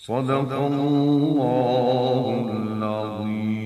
صدق الله العظيم.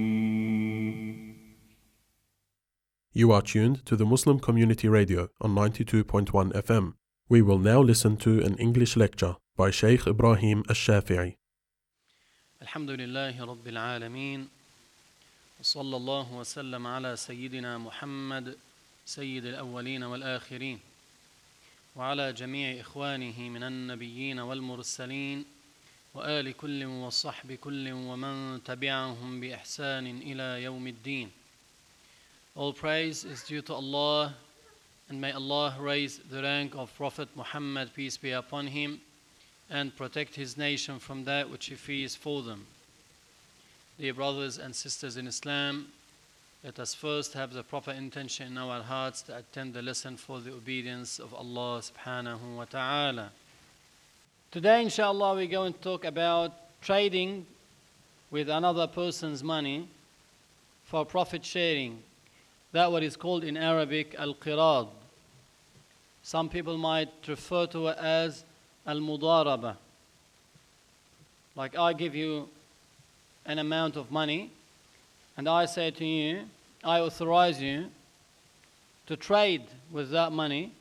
You are tuned to the Muslim Community Radio on 92.1 FM. We will now listen to an English lecture by Shaykh Ibrahim Al-Shafi'i. Alhamdulillahi Rabbil Alameen. وصلى الله وسلم على سيدنا محمد سيد الأولين والآخرين وعلى جميع إخوانه من النبيين والمرسلين وآل كل وصحب كل ومن تبعهم بإحسان إلى يوم الدين. All praise is due to Allah, and may Allah raise the rank of Prophet Muhammad, peace be upon him, and protect his nation from that which he fears for them. Dear brothers and sisters in Islam, let us first have the proper intention in our hearts to attend the lesson for the obedience of Allah subhanahu wa ta'ala. Today, inshallah, we're going to talk about trading with another person's money for profit sharing. That what is called in Arabic al-qirad. Some people might refer to it as al-mudaraba. Like I give you an amount of money and I say to you, I authorize you to trade with that money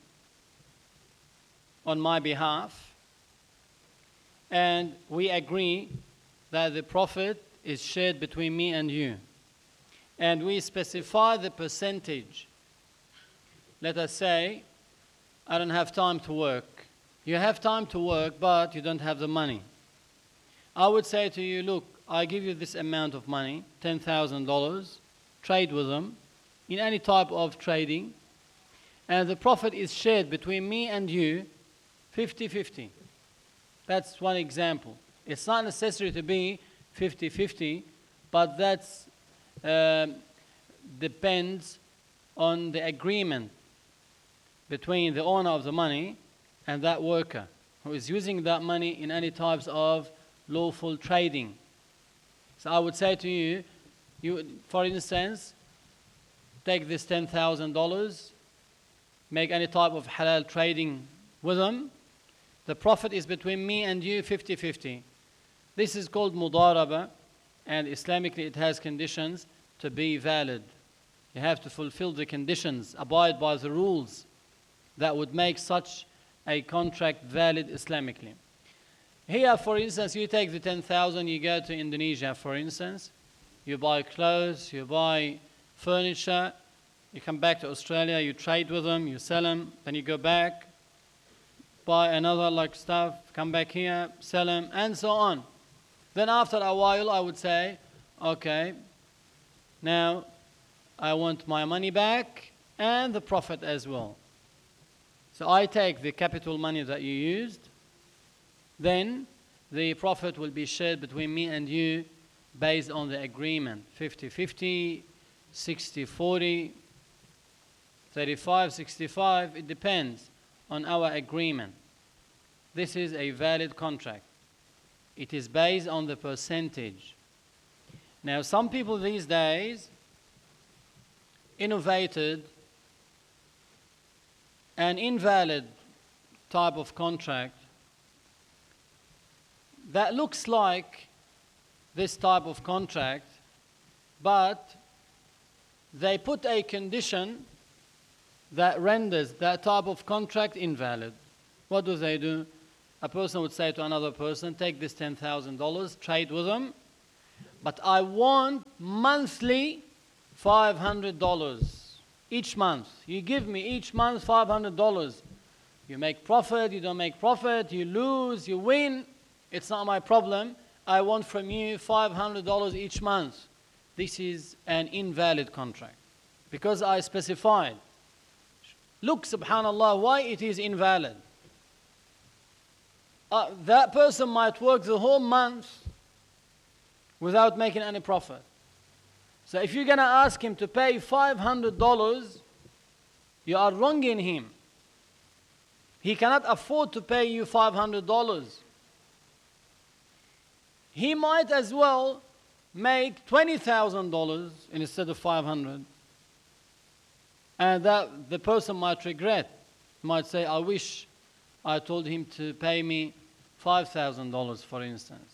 on my behalf, and we agree that the profit is shared between me and you. And we specify the percentage. Let us say, I don't have time to work. You have time to work, but you don't have the money. I would say to you, look, I give you this amount of money, $10,000, trade with them in any type of trading, and the profit is shared between me and you 50-50. That's one example. It's not necessary to be 50-50, but that's depends on the agreement between the owner of the money and that worker who is using that money in any types of lawful trading. So I would say to you, for instance, take this $10,000, make any type of halal trading with them. The profit is between me and you 50-50. This is called mudaraba, and Islamically it has conditions to be valid. You have to fulfill the conditions, abide by the rules that would make such a contract valid Islamically. Here, for instance, you take the 10,000, you go to Indonesia, for instance, you buy clothes, you buy furniture, you come back to Australia, you trade with them, you sell them, then you go back, buy another like stuff, come back here, sell them, and so on. Then after a while, I would say, okay, now I want my money back and the profit as well. So I take the capital money that you used, then the profit will be shared between me and you based on the agreement, 50-50, 60-40, 35-65, it depends on our agreement. This is a valid contract. It is based on the percentage. Now, some people these days innovated an invalid type of contract that looks like this type of contract, but they put a condition that renders that type of contract invalid. What do? A person would say to another person, take this $10,000, trade with them, but I want monthly $500 each month. You give me each month $500. You make profit, you don't make profit, you lose, you win. It's not my problem. I want from you $500 each month. This is an invalid contract because I specified. Look, subhanallah, why it is invalid. That person might work the whole month without making any profit. So if you're going to ask him to pay $500, you are wronging him. He cannot afford to pay you $500. He might as well make $20,000 instead of $500. And that the person might regret, might say, I wish I told him to pay me $5,000, for instance.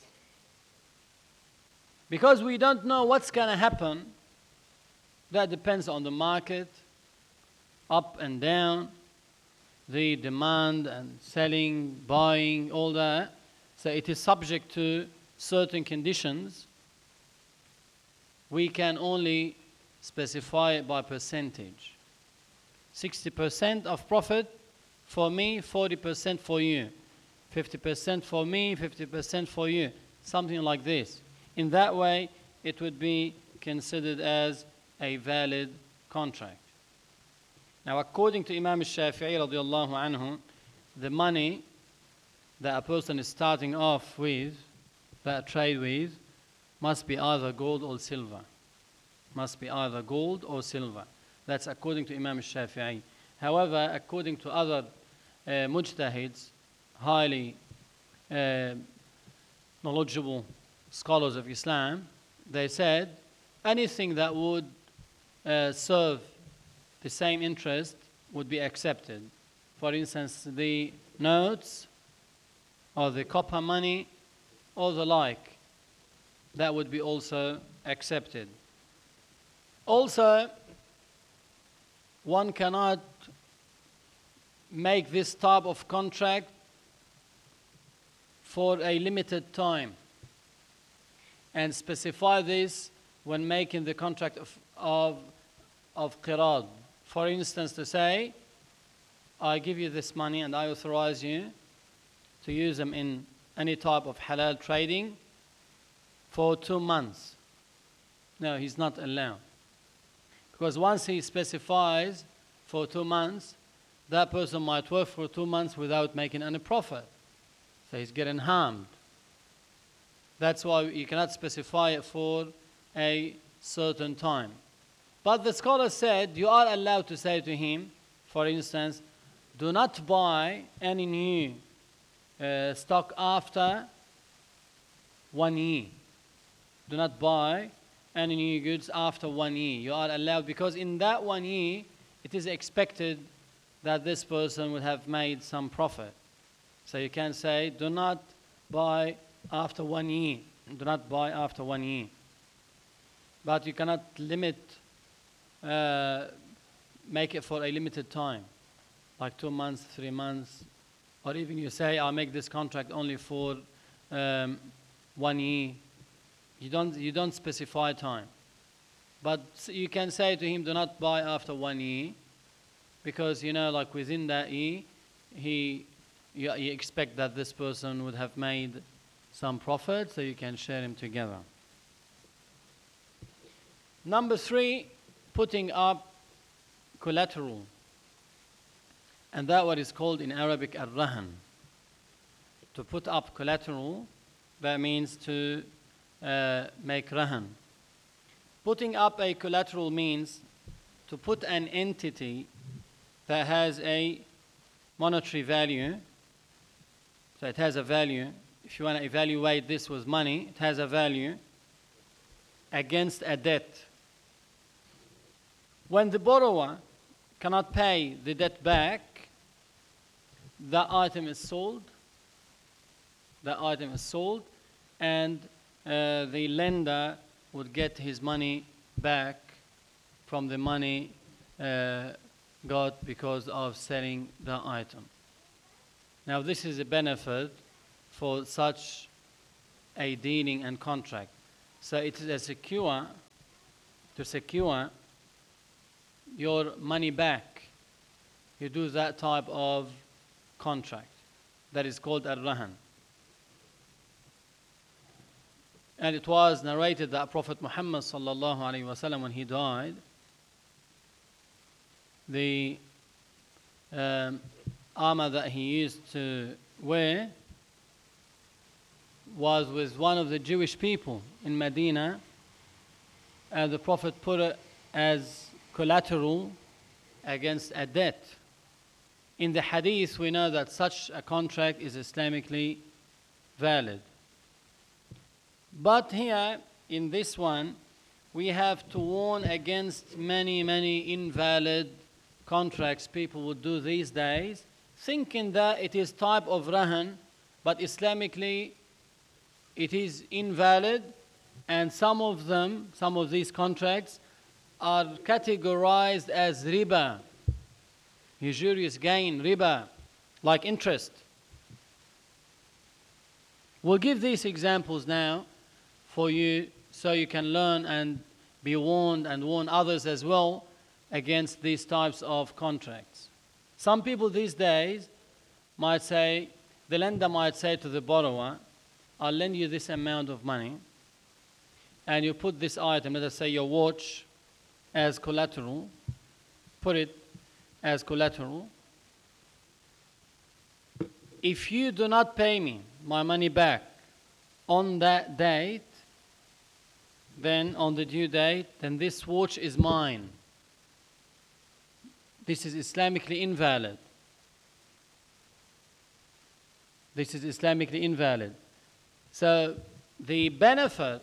Because we don't know what's going to happen, that depends on the market, up and down, the demand and selling, buying, all that. So it is subject to certain conditions. We can only specify it by percentage. 60% of profit for me, 40% for you. 50% for me, 50% for you. Something like this. In that way, it would be considered as a valid contract. Now, according to Imam al-Shafi'i radiallahu anhu, the money that a person is starting off with, that trade with, must be either gold or silver. Must be either gold or silver. That's according to Imam al-Shafi'i. However, according to other mujtahids, highly knowledgeable scholars of Islam, they said anything that would serve the same interest would be accepted. For instance, the notes or the copper money or the like, that would be also accepted. Also, one cannot make this type of contract for a limited time and specify this when making the contract of qirad. For instance, to say, I give you this money and I authorize you to use them in any type of halal trading for 2 months. No, he's not allowed. Because once he specifies for 2 months, that person might work for 2 months without making any profit. So he's getting harmed. That's why you cannot specify it for a certain time. But the scholar said you are allowed to say to him, for instance, do not buy any new stock after 1 year. Do not buy any new goods after 1 year. You are allowed, because in that 1 year, it is expected that this person would have made some profit. So you can say, do not buy after 1 year. Do not buy after 1 year. But you cannot limit, make it for a limited time, like 2 months, 3 months, or even you say, I'll make this contract only for 1 year. You don't specify time. But you can say to him, do not buy after 1 year, because, you know, like within that year, you expect that this person would have made some profit, so you can share him together. Number 3, putting up collateral. And that what is called in Arabic al-rahan. To put up collateral, that means to make rahan. Putting up a collateral means to put an entity that has a monetary value. So it has a value. If you want to evaluate this with money, it has a value against a debt. When the borrower cannot pay the debt back, that item is sold. That item is sold, and the lender would get his money back from the money got because of selling the item. Now, this is a benefit for such a dealing and contract. So it is to secure your money back. You do that type of contract. That is called al-rahan. And it was narrated that Prophet Muhammad sallallahu alaihi wasallam, when he died, the armor that he used to wear was with one of the Jewish people in Medina, and the Prophet put it as collateral against a debt. In the hadith, we know that such a contract is Islamically valid. But here, in this one, we have to warn against many, many invalid contracts people would do these days, thinking that it is type of rahan, but Islamically it is invalid, and some of these contracts are categorized as riba, usurious gain, riba, like interest. We'll give these examples now for you so you can learn and be warned and warn others as well against these types of contracts. Some people these days might say, the lender might say to the borrower, I'll lend you this amount of money, and you put this item, let us say your watch, as collateral, put it as collateral. If you do not pay me my money back on that date, then on the due date, then this watch is mine. This is Islamically invalid. This is Islamically invalid. So the benefit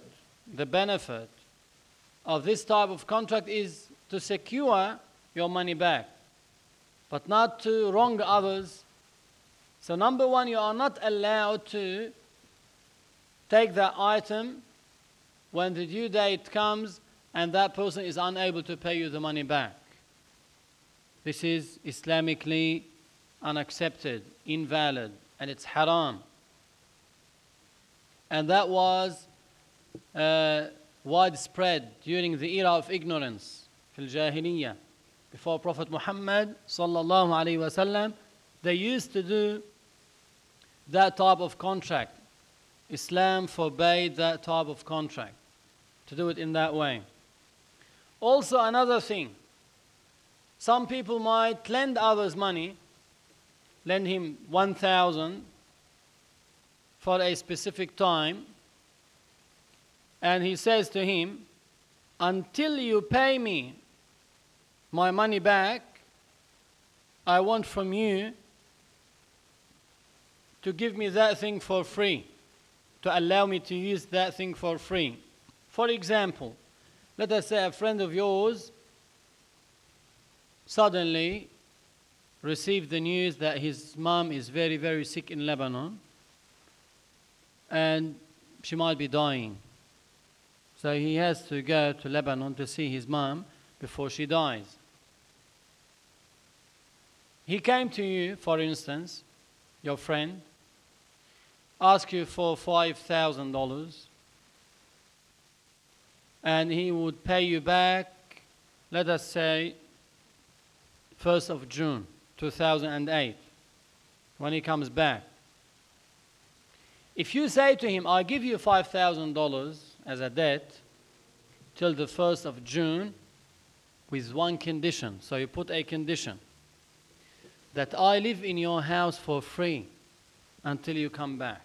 of this type of contract is to secure your money back, but not to wrong others. So number one, you are not allowed to take that item when the due date comes and that person is unable to pay you the money back. This is Islamically unaccepted, invalid, and it's haram. And that was widespread during the era of ignorance, fil Jahiliyyah. Before Prophet Muhammad sallallahu alaihi wasallam, they used to do that type of contract. Islam forbade that type of contract, to do it in that way. Also another thing, some people might lend others money, lend him 1,000 for a specific time, and he says to him, until you pay me my money back, I want from you to give me that thing for free, to allow me to use that thing for free. For example, let us say a friend of yours suddenly received the news that his mom is very, very sick in Lebanon and she might be dying. So he has to go to Lebanon to see his mom before she dies. He came to you, for instance, your friend, asked you for $5,000, and he would pay you back, let us say, 1st of June 2008, when he comes back. If you say to him, I give you $5,000 as a debt till the 1st of June with one condition, so you put a condition, that I live in your house for free until you come back,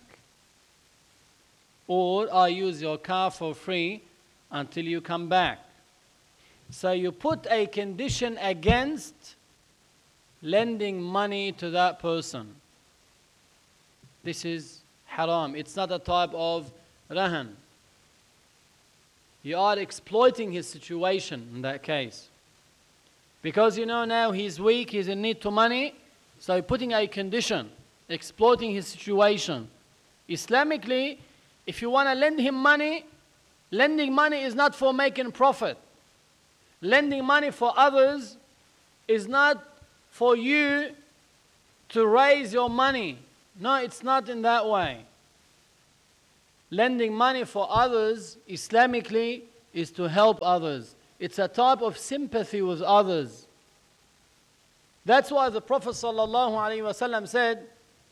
or I use your car for free until you come back. So you put a condition against lending money to that person. This is haram. It's not a type of rahan. You are exploiting his situation in that case. Because you know now he's weak, he's in need to money, so you're putting a condition, exploiting his situation. Islamically, if you want to lend him money, lending money is not for making profit. Lending money for others is not for you to raise your money. No, it's not in that way. Lending money for others, Islamically, is to help others. It's a type of sympathy with others. That's why the Prophet ﷺ said,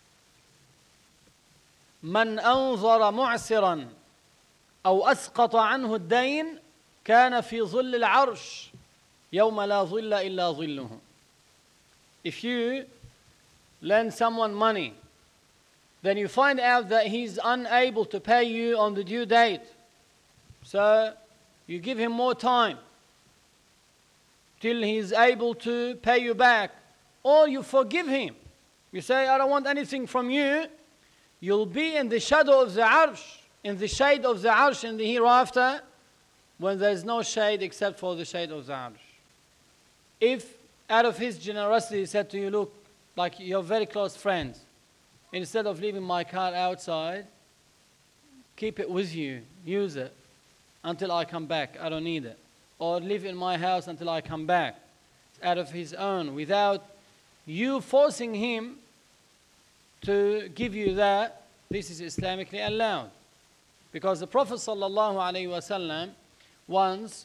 من أنظر معسرا أو أسقط عنه الدين كان في ظل العرش يوم لا ظل إلا ظله. If you lend someone money, then you find out that he's unable to pay you on the due date, so you give him more time till he's able to pay you back, or you forgive him. You say, I don't want anything from you. You'll be in the shadow of the arsh, in the shade of the arsh in the hereafter, when there is no shade except for the shade of the arsh. If out of his generosity he said to you, look, like you're very close friends, instead of leaving my car outside, keep it with you, use it until I come back, I don't need it. Or leave it in my house until I come back. It's out of his own, without you forcing him to give you that. This is Islamically allowed. Because the Prophet ﷺ once,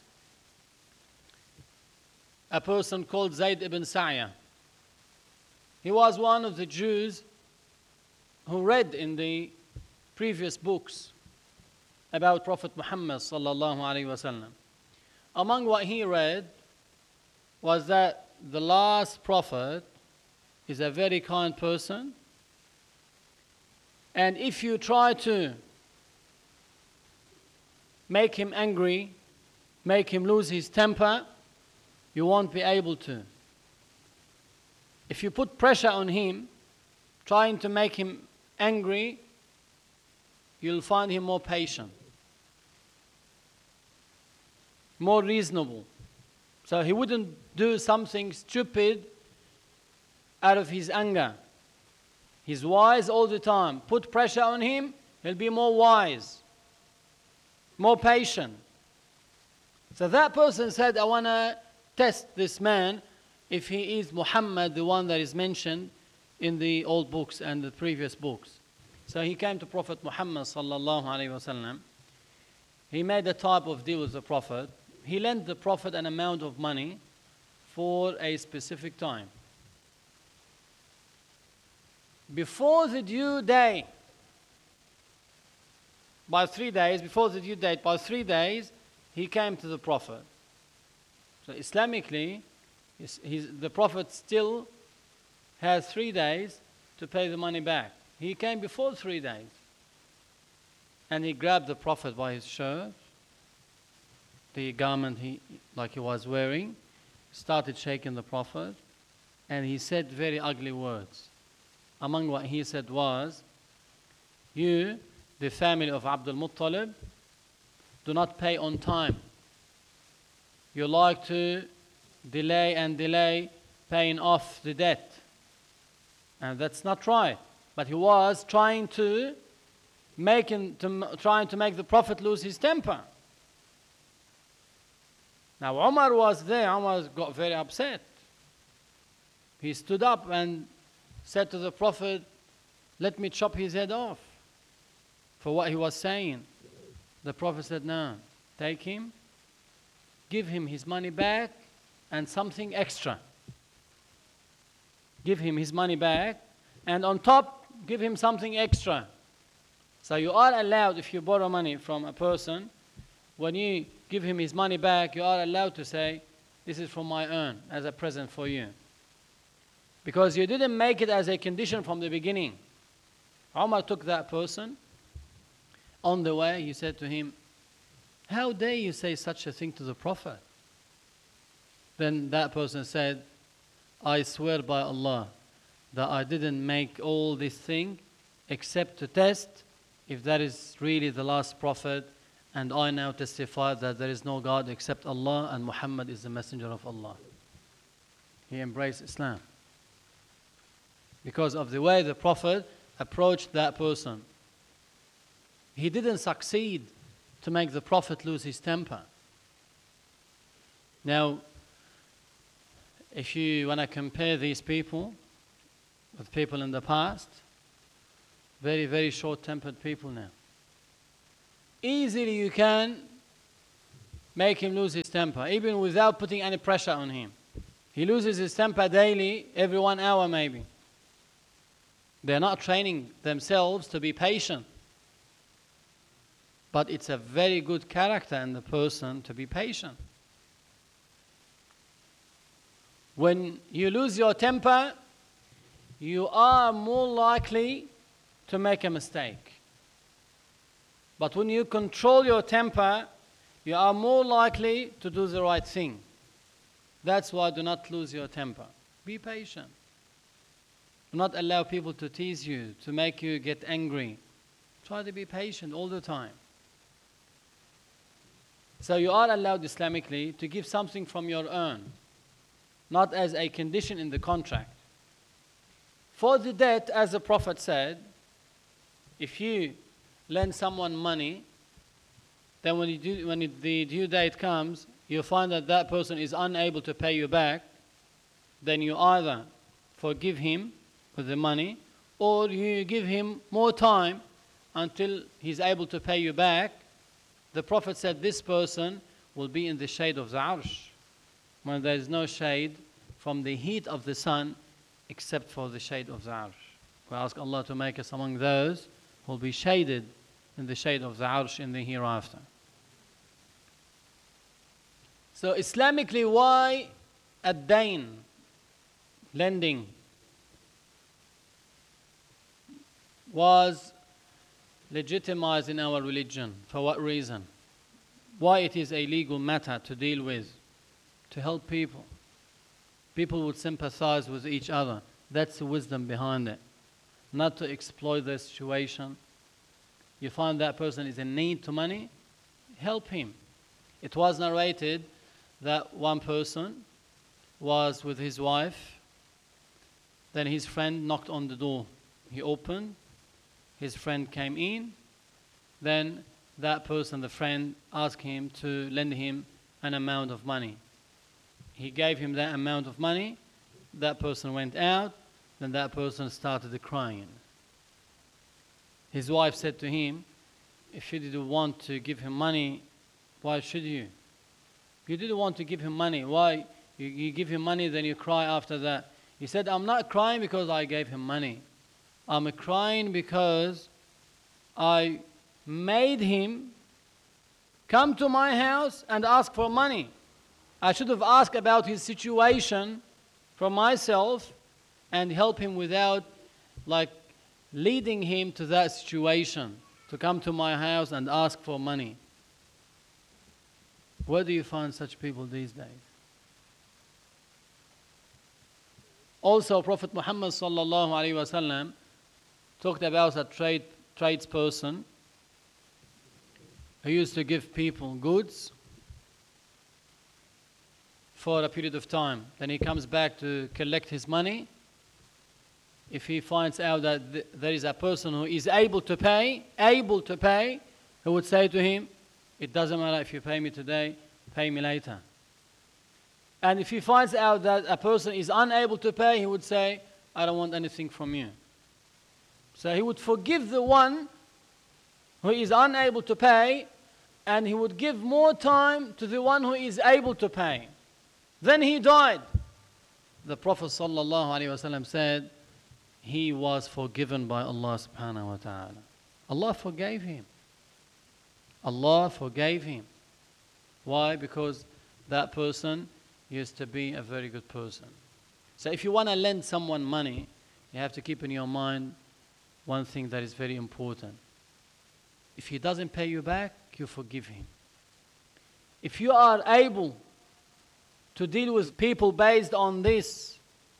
a person called Zayd ibn Sa'ya, he was one of the Jews who read in the previous books about Prophet Muhammad ﷺ. Among what he read was that the last prophet is a very kind person, and if you try to make him angry, make him lose his temper, you won't be able to. If you put pressure on him, trying to make him angry, you'll find him more patient, more reasonable. So he wouldn't do something stupid out of his anger. He's wise all the time. Put pressure on him, he'll be more wise, more patient. So that person said, I want to test this man if he is Muhammad, the one that is mentioned in the old books and the previous books. So he came to Prophet Muhammad sallallahu alaihi wasallam. He made a type of deal with the Prophet. He lent the Prophet an amount of money for a specific time. Before the due day, by 3 days, before the due date, by 3 days, he came to the Prophet. So Islamically, the Prophet still has 3 days to pay the money back. He came before 3 days. And he grabbed the Prophet by his shirt, the garment he was wearing, started shaking the Prophet, and he said very ugly words. Among what he said was, you, the family of Abdul Muttalib, do not pay on time. You like to delay and delay paying off the debt. And that's not right. But he was trying to make the Prophet lose his temper. Now Umar was there. Umar got very upset. He stood up and said to the Prophet, let me chop his head off for what he was saying. The Prophet said, no, take him, give him his money back and something extra. Give him his money back and on top, give him something extra. So you are allowed, if you borrow money from a person, when you give him his money back, you are allowed to say, this is from my own, as a present for you. Because you didn't make it as a condition from the beginning. Umar took that person. On the way, he said to him, how dare you say such a thing to the Prophet? Then that person said, I swear by Allah that I didn't make all this thing except to test if that is really the last Prophet, and I now testify that there is no God except Allah and Muhammad is the messenger of Allah. He embraced Islam because of the way the Prophet approached that person. He didn't succeed to make the Prophet lose his temper. Now, if you want to compare these people with people in the past, very, very short-tempered people now. Easily you can make him lose his temper, even without putting any pressure on him. He loses his temper daily, every 1 hour maybe. They're not training themselves to be patient. But it's a very good character in the person to be patient. When you lose your temper, you are more likely to make a mistake. But when you control your temper, you are more likely to do the right thing. That's why do not lose your temper. Be patient. Do not allow people to tease you, to make you get angry. Try to be patient all the time. So you are allowed Islamically to give something from your own, not as a condition in the contract. For the debt, as the Prophet said, if you lend someone money, then when the due date comes, you find that that person is unable to pay you back, then you either forgive him with the money, or you give him more time until he's able to pay you back. The Prophet said this person will be in the shade of the Arsh, when there is no shade from the heat of the sun except for the shade of the Arsh. We ask Allah to make us among those who will be shaded in the shade of the Arsh in the hereafter. So Islamically, why ad-dain, lending, was legitimized in our religion? For what reason? Why it is a legal matter to deal with, to help people. People would sympathize with each other. That's the wisdom behind it. Not to exploit their situation. You find that person is in need to money, help him. It was narrated that one person was with his wife, then his friend knocked on the door. He opened, his friend came in, then that person, the friend, asked him to lend him an amount of money. He gave him that amount of money, that person went out, then that person started crying. His wife said to him, if you didn't want to give him money, why should you? You didn't want to give him money, why? You give him money, then you cry after that. He said, I'm not crying because I gave him money. I'm crying because I made him come to my house and ask for money. I should have asked about his situation for myself and help him without leading him to that situation, to come to my house and ask for money. Where do you find such people these days? Also, Prophet Muhammad sallallahu alaihi wasallam talked about a tradesperson who used to give people goods for a period of time. Then he comes back to collect his money. If he finds out that there is a person who is able to pay, he would say to him, it doesn't matter if you pay me today, pay me later. And if he finds out that a person is unable to pay, he would say, I don't want anything from you. So he would forgive the one who is unable to pay, and he would give more time to the one who is able to pay. Then he died. The Prophet ﷺ said, he was forgiven by Allah subhanahu wa ta'ala. Allah forgave him. Allah forgave him. Why? Because that person used to be a very good person. So if you want to lend someone money, you have to keep in your mind one thing that is very important. If he doesn't pay you back, you forgive him. If you are able to deal with people based on this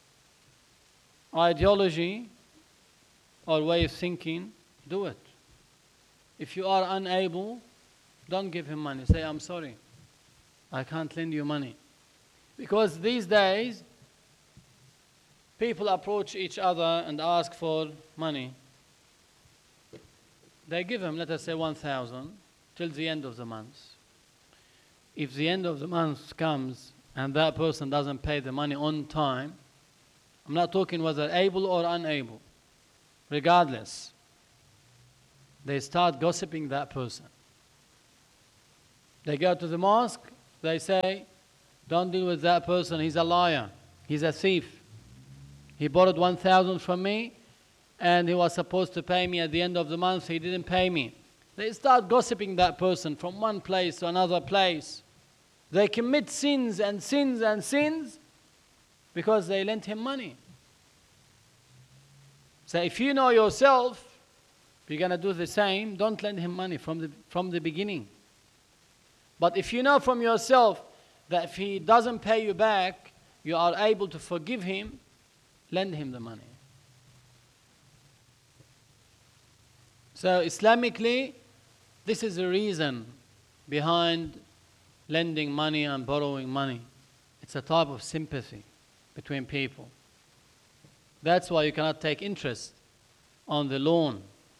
ideology or way of thinking, do it. If you are unable, don't give him money. Say, I'm sorry, I can't lend you money. Because these days, people approach each other and ask for money. They give him, let us say, 1,000 till the end of the month. If the end of the month comes and that person doesn't pay the money on time, I'm not talking whether able or unable, regardless, they start gossiping that person. They go to the mosque, they say, don't deal with that person, he's a liar, he's a thief. He borrowed 1,000 from me and he was supposed to pay me at the end of the month, he didn't pay me. They start gossiping that person from one place to another place. They commit sins and sins and sins because they lent him money. So if you know yourself, you're going to do the same, don't lend him money from the beginning. But if you know from yourself that if he doesn't pay you back, you are able to forgive him, lend him the money. So Islamically, this is the reason behind lending money and borrowing money. It's a type of sympathy between people. That's why you cannot take interest on the loan,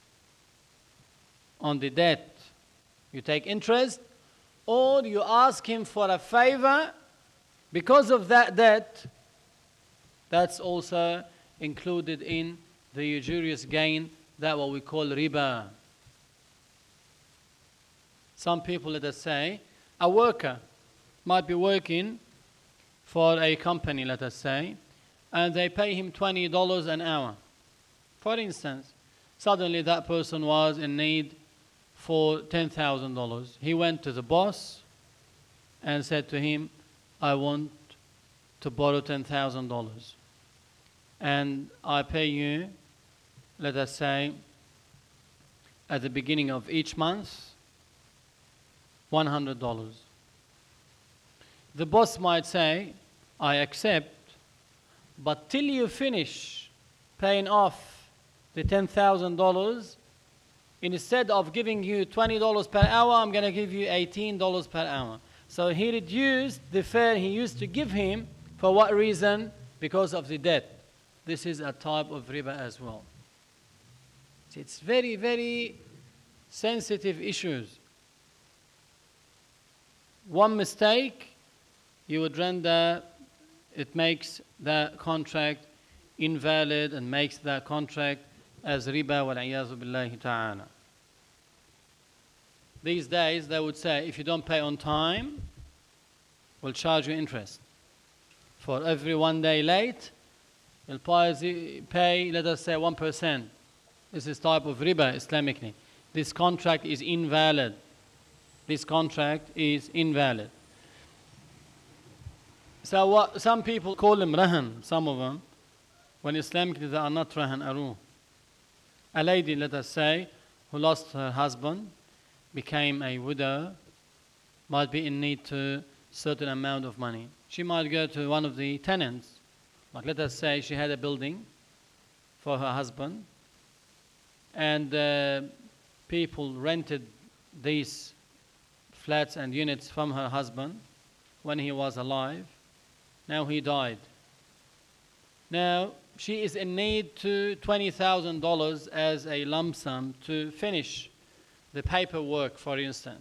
on the debt. You take interest, or you ask him for a favor because of that debt. That's also included in the usurious gain, that what we call riba. Some people, let us say, a worker might be working for a company, let us say, and they pay him $20 an hour. For instance, suddenly that person was in need for $10,000. He went to the boss and said to him, I want to borrow $10,000. And I pay you, let us say, at the beginning of each month, $100. The boss might say, I accept, but till you finish paying off the $10,000, instead of giving you $20 per hour, I'm going to give you $18 per hour. So he reduced the fare he used to give him. For what reason? Because of the debt. This is a type of riba as well. It's very, very sensitive issues. One mistake, you would render, it makes the contract invalid and makes the contract as riba, wal-'iyazu billahi ta'ala. These days, they would say, if you don't pay on time, we'll charge you interest. For every 1 day late, you'll pay, let us say, 1%. This is type of riba, Islamically. This contract is invalid. This contract is invalid. So what some people call them rahan, some of them, when Islamically they are not rahan aru. A lady, let us say, who lost her husband, became a widow, might be in need to certain amount of money. She might go to one of the tenants, like let us say she had a building for her husband, and people rented these flats and units from her husband when he was alive. Now he died. Now she is in need to $20,000 as a lump sum to finish the paperwork, for instance.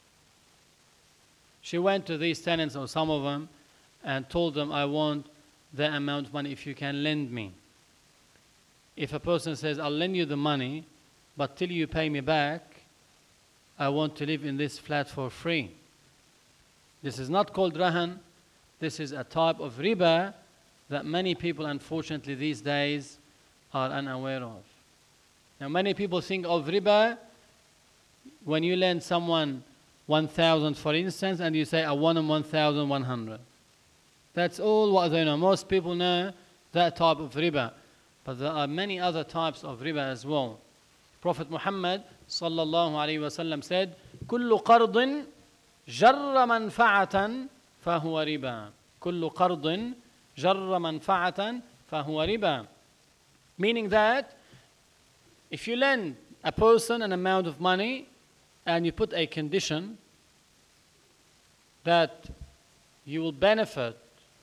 She went to these tenants, or some of them, and told them, I want the amount of money if you can lend me. If a person says, I'll lend you the money, but till you pay me back, I want to live in this flat for free. This is not called rahan. This is a type of riba that many people, unfortunately, these days are unaware of. Now, many people think of riba when you lend someone 1,000, for instance, and you say, I want him 1,100. That's all what they know. Most people know that type of riba. But there are many other types of riba as well. Prophet Muhammad sallallahu alaihi wasallam said, كل قرض جر منفعة فهو ربا. كل قرض جر منفعة فهو ربا. Meaning that if you lend a person an amount of money and you put a condition that you will benefit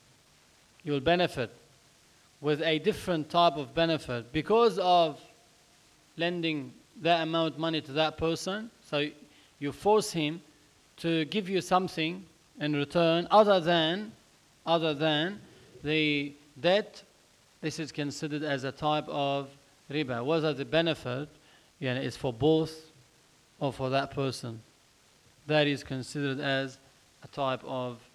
with a different type of benefit because of lending that amount of money to that person, so you force him to give you something in return other than the debt, this is considered as a type of riba. Whether the benefit is for both or for that person, that is considered as a type of